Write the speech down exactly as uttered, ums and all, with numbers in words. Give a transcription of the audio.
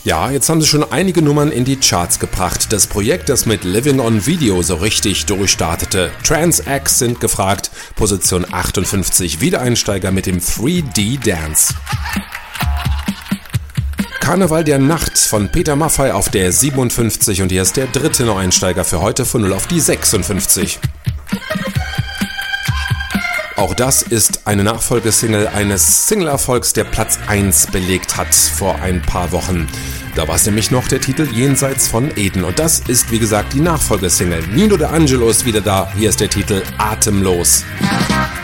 Ja, jetzt haben sie schon einige Nummern in die Charts gebracht. Das Projekt, das mit Living on Video so richtig durchstartete. Trans-X sind gefragt, Position achtundfünfzig, Wiedereinsteiger mit dem drei D Dance. Karneval der Nacht von Peter Maffay auf der siebenundfünfzig und hier ist der dritte Neueinsteiger für heute von null auf die sechsundfünfzig. Auch das ist eine Nachfolgesingle eines Single-Erfolgs, der Platz eins belegt hat vor ein paar Wochen. Da war es nämlich noch der Titel Jenseits von Eden. Und das ist, wie gesagt, die Nachfolgesingle. Nino De Angelo ist wieder da. Hier ist der Titel Atemlos.